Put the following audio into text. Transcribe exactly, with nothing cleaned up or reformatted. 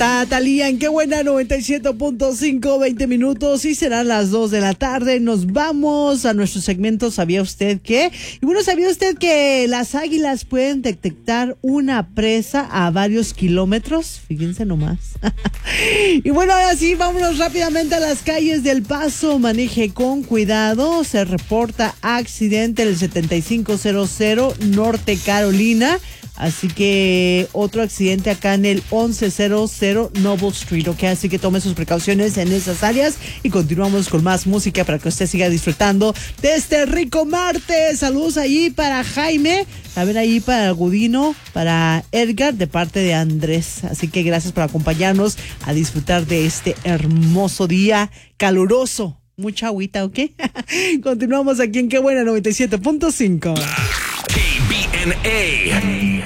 está Thalía en Qué Buena noventa y siete punto cinco, veinte minutos y serán las dos de la tarde. Nos vamos a nuestro segmento ¿Sabía usted qué? Y bueno, ¿sabía usted que las águilas pueden detectar una presa a varios kilómetros? Fíjense nomás. Y bueno, ahora sí, vámonos rápidamente a las calles del Paso. Maneje con cuidado. Se reporta accidente en el setenta y cinco cero cero Norte Carolina. Así que otro accidente acá en el once cero cero Noble Street, ¿ok? Así que tome sus precauciones en esas áreas y continuamos con más música para que usted siga disfrutando de este rico martes. Saludos ahí para Jaime, también ahí para Gudino, para Edgar, de parte de Andrés. Así que gracias por acompañarnos a disfrutar de este hermoso día caluroso. Mucha agüita, ¿ok? Continuamos aquí en Qué Buena noventa y siete punto cinco. K B N A